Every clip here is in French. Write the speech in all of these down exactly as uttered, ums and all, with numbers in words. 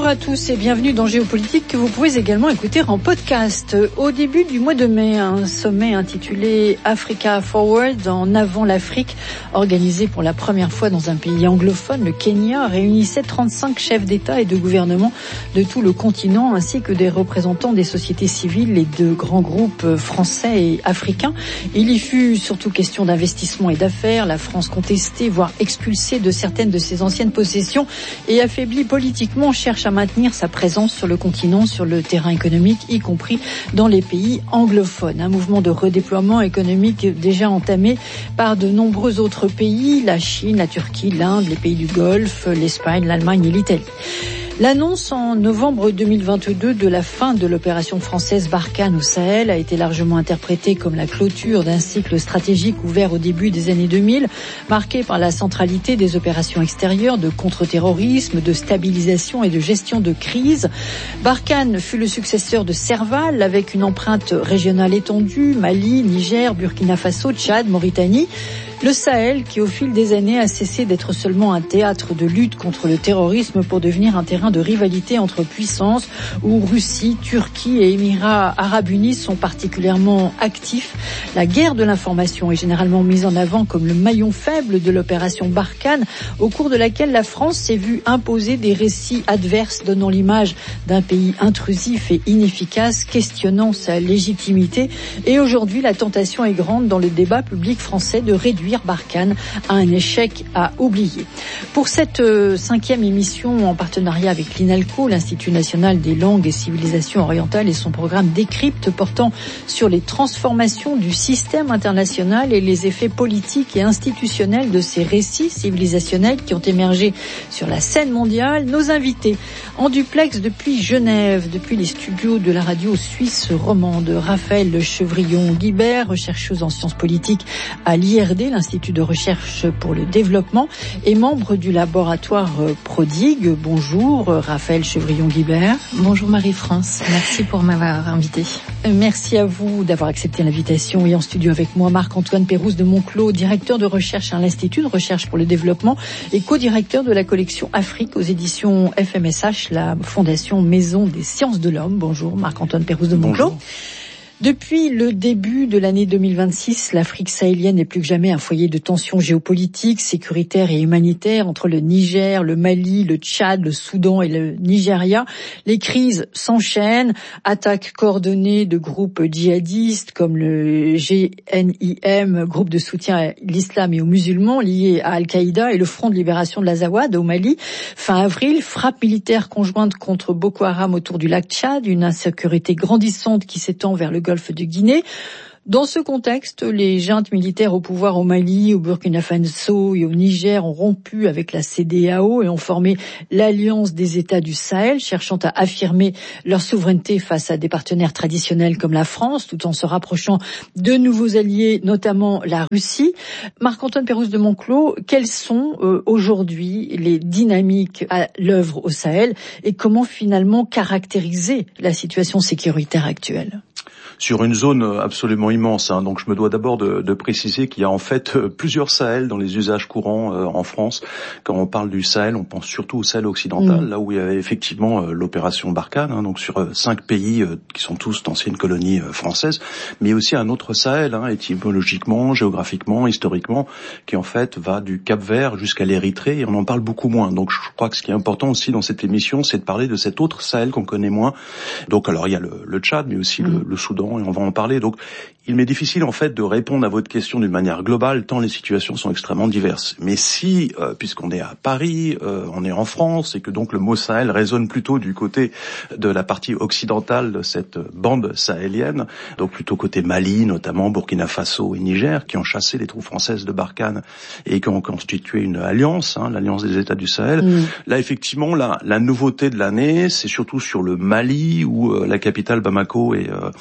Bonjour à tous et bienvenue dans Géopolitique que vous pouvez également écouter en podcast. Au début du mois de mai, un sommet intitulé Africa Forward en avant l'Afrique, organisé pour la première fois dans un pays anglophone, le Kenya, réunissait trente-cinq chefs d'État et de gouvernement de tout le continent ainsi que des représentants des sociétés civiles et de grands groupes français et africains. Il y fut surtout question d'investissement et d'affaires, la France contestée, voire expulsée de certaines de ses anciennes possessions et affaiblie politiquement, cherche à maintenir sa présence sur le continent, sur le terrain économique, y compris dans les pays anglophones. Un mouvement de redéploiement économique déjà entamé par de nombreux autres pays, la Chine, la Turquie, l'Inde, les pays du Golfe, l'Espagne, l'Allemagne et l'Italie. L'annonce en novembre deux mille vingt-deux de la fin de l'opération française Barkhane au Sahel a été largement interprétée comme la clôture d'un cycle stratégique ouvert au début des années deux mille, marqué par la centralité des opérations extérieures de contre-terrorisme, de stabilisation et de gestion de crise. Barkhane fut le successeur de Serval avec une empreinte régionale étendue, Mali, Niger, Burkina Faso, Tchad, Mauritanie. Le Sahel, qui au fil des années a cessé d'être seulement un théâtre de lutte contre le terrorisme pour devenir un terrain de rivalité entre puissances où Russie, Turquie et Émirats arabes unis sont particulièrement actifs. La guerre de l'information est généralement mise en avant comme le maillon faible de l'opération Barkhane, au cours de laquelle la France s'est vue imposer des récits adverses donnant l'image d'un pays intrusif et inefficace, questionnant sa légitimité. Et aujourd'hui, la tentation est grande dans le débat public français de réduire Barkhane à un échec à oublier. Pour cette euh, cinquième émission en partenariat avec l'INALCO, l'Institut national des langues et civilisations orientales et son programme Décrypte portant sur les transformations du système international et les effets politiques et institutionnels de ces récits civilisationnels qui ont émergé sur la scène mondiale, nos invités en duplex depuis Genève, depuis les studios de la radio suisse romande, Raphaël Chevrillon-Guibert, chercheuse en sciences politiques à l'I R D, l'Institut de recherche pour le développement, et membre du laboratoire Prodigue. Bonjour Raphaël Chevrillon-Guibert. Bonjour Marie-France, merci pour m'avoir invité. Merci à vous d'avoir accepté l'invitation. Et en studio avec moi, Marc-Antoine Pérouse de Monclos, directeur de recherche à l'Institut de recherche pour le développement et co-directeur de la collection Afrique aux éditions F M S H, la Fondation Maison des Sciences de l'Homme. Bonjour Marc-Antoine Pérouse de Monclos. Bonjour. Depuis le début de l'année deux mille vingt-six, l'Afrique sahélienne est plus que jamais un foyer de tensions géopolitiques, sécuritaires et humanitaires entre le Niger, le Mali, le Tchad, le Soudan et le Nigeria. Les crises s'enchaînent, attaques coordonnées de groupes djihadistes comme le G N I M, groupe de soutien à l'islam et aux musulmans liés à Al-Qaïda, et le Front de libération de l'Azawad au Mali. Fin avril, frappe militaire conjointe contre Boko Haram autour du lac Tchad, une insécurité grandissante qui s'étend vers le Golfe de Guinée. Dans ce contexte, les juntes militaires au pouvoir au Mali, au Burkina Faso et au Niger ont rompu avec la C D A O et ont formé l'Alliance des États du Sahel, cherchant à affirmer leur souveraineté face à des partenaires traditionnels comme la France, tout en se rapprochant de nouveaux alliés, notamment la Russie. Marc-Antoine Pérouse de Monclos, quelles sont euh, aujourd'hui les dynamiques à l'œuvre au Sahel et comment finalement caractériser la situation sécuritaire actuelle ? Sur une zone absolument immense, hein. Donc je me dois d'abord de, de préciser qu'il y a en fait plusieurs Sahel dans les usages courants euh, en France. Quand on parle du Sahel, on pense surtout au Sahel occidental, mmh. là où il y avait effectivement euh, l'opération Barkhane, hein, donc sur euh, cinq pays euh, qui sont tous d'anciennes colonies euh, françaises, mais aussi un autre Sahel, hein, étymologiquement, géographiquement, historiquement, qui en fait va du Cap-Vert jusqu'à l'Érythrée, et on en parle beaucoup moins. Donc je crois que ce qui est important aussi dans cette émission, c'est de parler de cet autre Sahel qu'on connaît moins. Donc alors il y a le, le Tchad, mais aussi mmh. le, le Soudan, et on va en parler. Donc, il m'est difficile en fait de répondre à votre question d'une manière globale, tant les situations sont extrêmement diverses. Mais si, euh, puisqu'on est à Paris, euh, on est en France, et que donc le mot Sahel résonne plutôt du côté de la partie occidentale de cette bande sahélienne, donc plutôt côté Mali, notamment Burkina Faso et Niger, qui ont chassé les troupes françaises de Barkhane et qui ont constitué une alliance, hein, l'alliance des États du Sahel. Mmh. Là, effectivement, la, la nouveauté de l'année, c'est surtout sur le Mali, où euh, la capitale Bamako est, euh,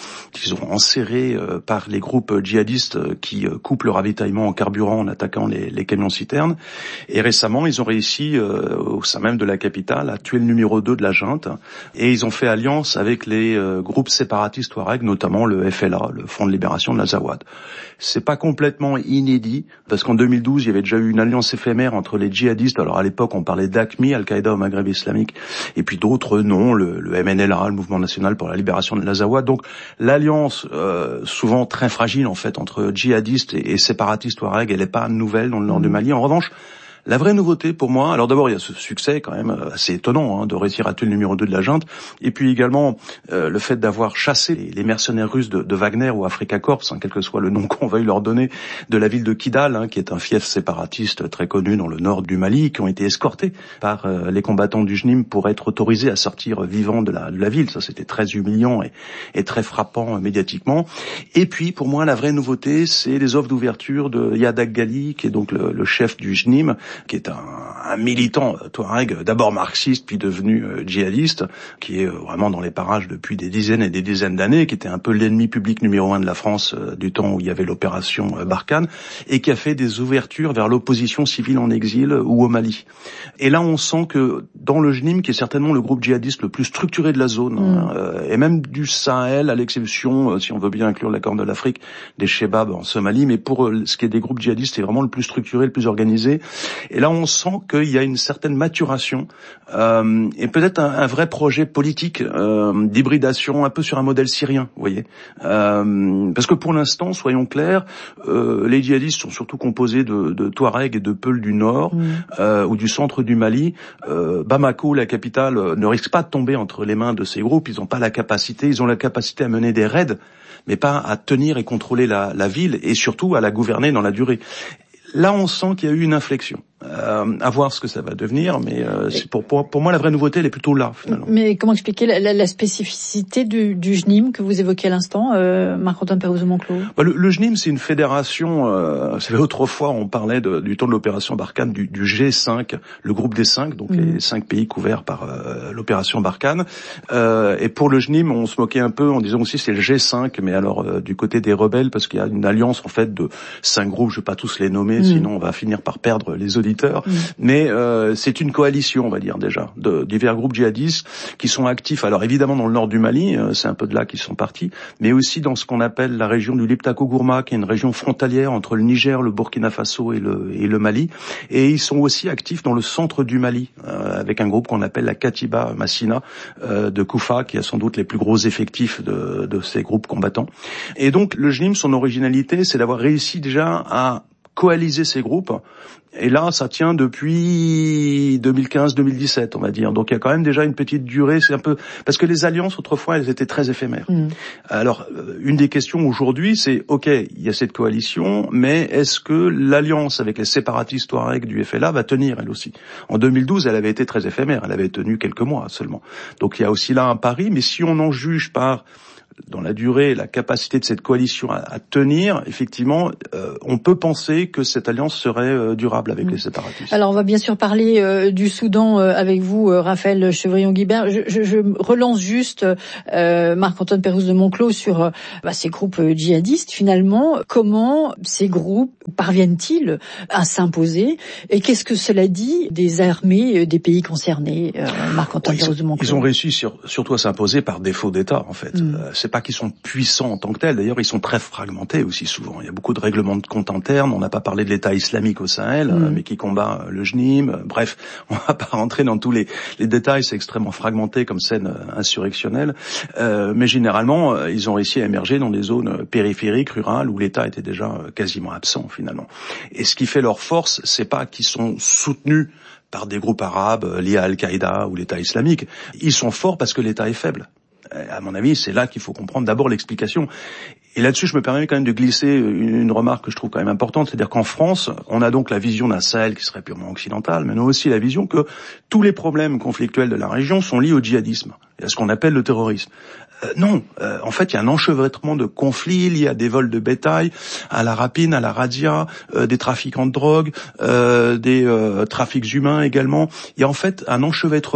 qu'ils ont enserré euh, par les groupes djihadistes euh, qui euh, coupent le ravitaillement en carburant en attaquant les, les camions-citernes. Et récemment, ils ont réussi, euh, au sein même de la capitale, à tuer le numéro deux de la junte. Et ils ont fait alliance avec les euh, groupes séparatistes touareg, notamment le F L A, le Front de Libération de l'Azawad. C'est pas complètement inédit, parce qu'en deux mille douze, il y avait déjà eu une alliance éphémère entre les djihadistes. Alors à l'époque, on parlait d'A Q M I, Al-Qaïda au Maghreb islamique, et puis d'autres noms, le, le M N L A, le Mouvement national pour la libération de l'Azawad. Donc l'alliance, euh, souvent très fragile en fait, entre djihadistes et, et séparatistes touareg, elle n'est pas nouvelle dans le nord mmh. du Mali. En revanche, la vraie nouveauté pour moi, alors d'abord il y a ce succès quand même assez étonnant hein, de réussir à tuer le numéro deux de la junte, et puis également euh, le fait d'avoir chassé les, les mercenaires russes de, de Wagner ou Afrika Korps, hein, quel que soit le nom qu'on veuille leur donner, de la ville de Kidal, hein, qui est un fief séparatiste très connu dans le nord du Mali, qui ont été escortés par euh, les combattants du J N I M pour être autorisés à sortir vivants de la, de la ville. Ça c'était très humiliant et, et très frappant euh, médiatiquement. Et puis pour moi la vraie nouveauté, c'est les offres d'ouverture de Yadak Gali, qui est donc le, le chef du J N I M, qui est un, un militant touareg, d'abord marxiste, puis devenu euh, djihadiste, qui est euh, vraiment dans les parages depuis des dizaines et des dizaines d'années, qui était un peu l'ennemi public numéro un de la France euh, du temps où il y avait l'opération euh, Barkhane, et qui a fait des ouvertures vers l'opposition civile en exil euh, ou au Mali. Et là, on sent que dans le J N I M, qui est certainement le groupe djihadiste le plus structuré de la zone, mmh. hein, euh, et même du Sahel, à l'exception, euh, si on veut bien inclure la Corne de l'Afrique, des Chebab en Somalie, mais pour euh, ce qui est des groupes djihadistes, c'est vraiment le plus structuré, le plus organisé. Et là, on sent qu'il y a une certaine maturation euh, et peut-être un, un vrai projet politique euh, d'hybridation, un peu sur un modèle syrien, vous voyez. Euh, parce que pour l'instant, soyons clairs, euh, les djihadistes sont surtout composés de, de Touaregs et de Peuls du Nord mmh. euh, ou du centre du Mali. Euh, Bamako, la capitale, ne risque pas de tomber entre les mains de ces groupes. Ils n'ont pas la capacité, ils ont la capacité à mener des raids, mais pas à tenir et contrôler la, la ville et surtout à la gouverner dans la durée. Là, on sent qu'il y a eu une inflexion. Euh, à voir ce que ça va devenir, mais euh, c'est pour, pour pour moi la vraie nouveauté, elle est plutôt là finalement. Mais comment expliquer la, la, la spécificité du, du J N I M que vous évoquiez à l'instant, euh, Marc-Antoine Pérouse-Monclos? Bah, le, le J N I M, c'est une fédération. Euh, c'est autrefois, on parlait de, du temps de l'opération Barkhane, du, du G cinq, le groupe des cinq, donc mmh. les cinq pays couverts par euh, l'opération Barkhane. Euh, et pour le J N I M, on se moquait un peu en disant aussi c'est le G cinq, mais alors euh, du côté des rebelles, parce qu'il y a une alliance en fait de cinq groupes. Je vais pas tous les nommer, mmh. sinon on va finir par perdre les auditeurs. Mmh. Mais euh, c'est une coalition, on va dire déjà, de divers groupes djihadistes qui sont actifs. Alors évidemment dans le nord du Mali, euh, c'est un peu de là qu'ils sont partis, mais aussi dans ce qu'on appelle la région du Liptako-Gourma, qui est une région frontalière entre le Niger, le Burkina Faso et le, et le Mali. Et ils sont aussi actifs dans le centre du Mali, euh, avec un groupe qu'on appelle la Katiba Massina euh, de Koufa, qui a sans doute les plus gros effectifs de, de ces groupes combattants. Et donc le J N I M, son originalité, c'est d'avoir réussi déjà à coaliser ces groupes. Et là, ça tient depuis deux mille quinze deux mille dix-sept, on va dire. Donc il y a quand même déjà une petite durée. C'est un peu parce que les alliances autrefois, elles étaient très éphémères. Mmh. Alors une des questions aujourd'hui, c'est ok, il y a cette coalition, mais est-ce que l'alliance avec les séparatistes touaregs du F L A va tenir elle aussi? En deux mille douze, elle avait été très éphémère. Elle avait tenu quelques mois seulement. Donc il y a aussi là un pari. Mais si on en juge par dans la durée, la capacité de cette coalition à, à tenir, effectivement, euh, on peut penser que cette alliance serait euh, durable avec mmh. les séparatistes. Alors, on va bien sûr parler euh, du Soudan euh, avec vous, euh, Raphaël Chevrillon-Guibert. Je, je, je relance juste euh, Marc-Antoine Pérouse-Monclos sur euh, bah, ces groupes euh, djihadistes. Finalement, comment ces groupes parviennent-ils à s'imposer? Et qu'est-ce que cela dit des armées euh, des pays concernés, euh, Marc-Antoine ouais, Pérouse-Monclos? Ils ont réussi sur, surtout à s'imposer par défaut d'État, en fait. Mmh. Euh, c'est pas qu'ils sont puissants en tant que tels. D'ailleurs, ils sont très fragmentés aussi souvent. Il y a beaucoup de règlements de compte internes. On n'a pas parlé de l'État islamique au Sahel, mmh. mais qui combat le J N I M. Bref, on va pas rentrer dans tous les, les détails. C'est extrêmement fragmenté comme scène insurrectionnelle. Euh, mais généralement, ils ont réussi à émerger dans des zones périphériques, rurales, où l'État était déjà quasiment absent finalement. Et ce qui fait leur force, c'est pas qu'ils sont soutenus par des groupes arabes liés à Al-Qaïda ou l'État islamique. Ils sont forts parce que l'État est faible. À mon avis, c'est là qu'il faut comprendre d'abord l'explication. Et là-dessus, je me permets quand même de glisser une, une remarque que je trouve quand même importante, c'est-à-dire qu'en France, on a donc la vision d'un Sahel qui serait purement occidental, mais on a aussi la vision que tous les problèmes conflictuels de la région sont liés au djihadisme, et à ce qu'on appelle le terrorisme. Euh, non, euh, en fait, il y a un enchevêtrement de conflits liés à des vols de bétail, à la rapine, à la razzia, euh, des trafiquants de drogue, euh, des euh, trafics humains également. Il y a en fait un enchevêtrement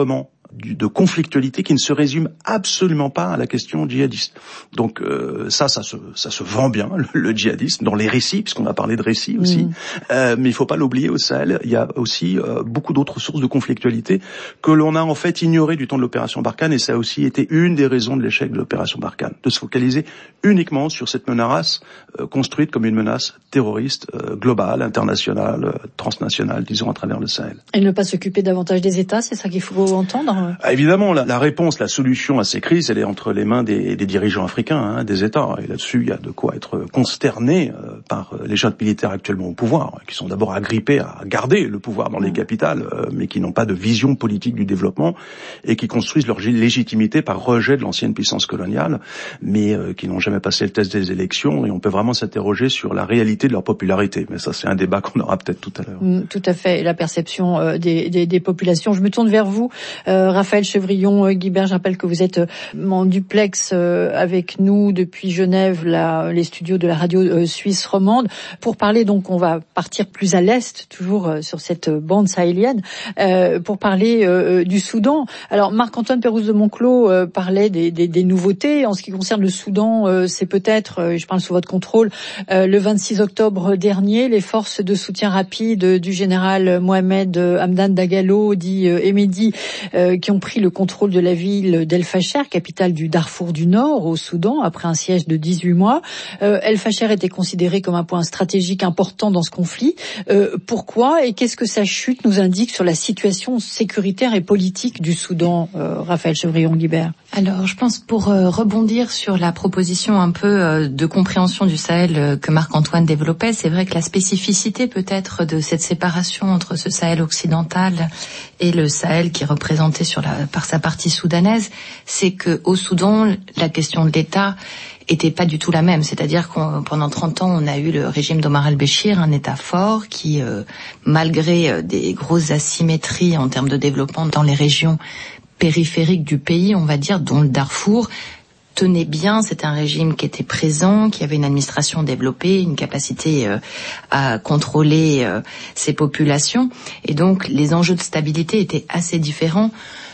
de conflictualité qui ne se résume absolument pas à la question djihadiste. Donc euh, ça, ça se, ça se vend bien, le, le djihadisme, dans les récits, puisqu'on a parlé de récits aussi. Mmh. Euh, mais il faut pas l'oublier, au Sahel, il y a aussi euh, beaucoup d'autres sources de conflictualité que l'on a en fait ignorées du temps de l'opération Barkhane, et ça a aussi été une des raisons de l'échec de l'opération Barkhane, de se focaliser uniquement sur cette menace euh, construite comme une menace terroriste euh, globale, internationale, euh, transnationale, disons, à travers le Sahel. Et ne pas s'occuper davantage des États, c'est ça qu'il faut entendre? Ah, évidemment, la, la réponse, la solution à ces crises, elle est entre les mains des, des dirigeants africains, hein, des États. Et là-dessus, il y a de quoi être consterné euh, par les jeunes militaires actuellement au pouvoir, qui sont d'abord agrippés à garder le pouvoir dans les capitales, euh, mais qui n'ont pas de vision politique du développement et qui construisent leur légitimité par rejet de l'ancienne puissance coloniale, mais euh, qui n'ont jamais passé le test des élections. Et on peut vraiment s'interroger sur la réalité de leur popularité. Mais ça, c'est un débat qu'on aura peut-être tout à l'heure. Mmh, tout à fait. La perception euh, des, des, des populations. Je me tourne vers vous, euh, Raphaël Chevrillon, euh, Guibert. Je rappelle que vous êtes euh, en duplex euh, avec nous depuis Genève, la, les studios de la radio euh, suisse romande, pour parler. Donc, on va partir plus à l'est, toujours euh, sur cette bande sahélienne, euh, pour parler euh, du Soudan. Alors, Marc-Antoine Pérouse de Monclos euh, parlait des, des, des nouveautés. En ce qui concerne le Soudan, euh, c'est peut-être, euh, je parle sous votre contrôle, euh, le vingt-six octobre dernier, les forces de soutien rapide du général Mohamed Hamdan Dagalo, dit euh, Emedi, euh, qui ont pris le contrôle de la ville d'El Fasher, capitale du Darfour du Nord, au Soudan, après un siège de dix-huit mois. Euh, El Fasher était considéré comme un point stratégique important dans ce conflit. Euh, pourquoi et qu'est-ce que sa chute nous indique sur la situation sécuritaire et politique du Soudan, euh, Raphaël Chevrillon-Guibert? Alors, je pense pour euh, rebondir sur la proposition un peu euh, de compréhension du Sahel euh, que Marc-Antoine développait, c'est vrai que la spécificité peut-être de cette séparation entre ce Sahel occidental et le Sahel qui est représenté sur la, par sa partie soudanaise, c'est que au Soudan, la question de l'État était pas du tout la même. C'est-à-dire qu'on pendant trente ans, on a eu le régime d'Omar el-Béchir, un État fort qui, euh, malgré euh, des grosses asymétries en termes de développement dans les régions périphériques du pays, on va dire, dont le Darfour, tenait bien. C'était un régime qui était présent, qui avait une administration développée, une capacité euh, à contrôler euh, ses populations. Et donc, les enjeux de stabilité étaient assez différents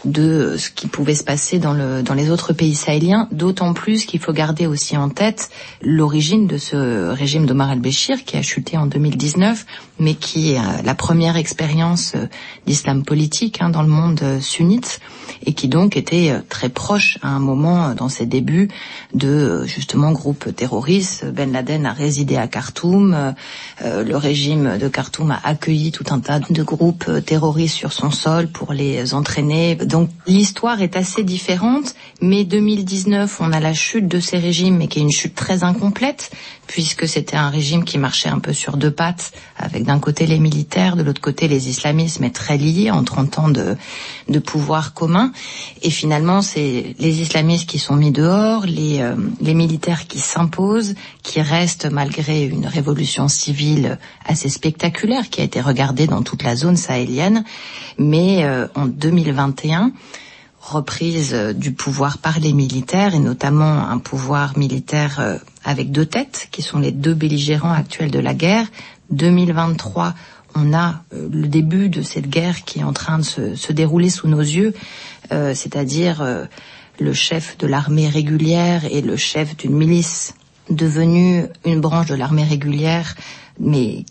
de ce qui pouvait se passer dans, le, dans les autres pays sahéliens, d'autant plus qu'il faut garder aussi en tête l'origine de ce régime d'Omar el-Béchir qui a chuté en deux mille dix-neuf, mais qui est la première expérience d'islam politique hein, dans le monde sunnite, et qui donc était très proche à un moment dans ses débuts de justement groupes terroristes. Ben Laden a résidé à Khartoum, euh, le régime de Khartoum a accueilli tout un tas de groupes terroristes sur son sol pour les entraîner. Donc l'histoire est assez différente, mais deux mille dix-neuf, on a la chute de ces régimes, mais qui est une chute très incomplète, puisque c'était un régime qui marchait un peu sur deux pattes, avec d'un côté les militaires, de l'autre côté les islamistes, mais très liés en trente ans de, de pouvoir commun. Et finalement, c'est les islamistes qui sont mis dehors, les, euh, les militaires qui s'imposent, qui restent malgré une révolution civile assez spectaculaire qui a été regardée dans toute la zone sahélienne. Mais euh, en deux mille vingt et un, reprise du pouvoir par les militaires, et notamment un pouvoir militaire euh, avec deux têtes, qui sont les deux belligérants actuels de la guerre. deux mille vingt-trois, on a euh, le début de cette guerre qui est en train de se, se dérouler sous nos yeux, euh, c'est-à-dire euh, le chef de l'armée régulière et le chef d'une milice devenue une branche de l'armée régulière, mais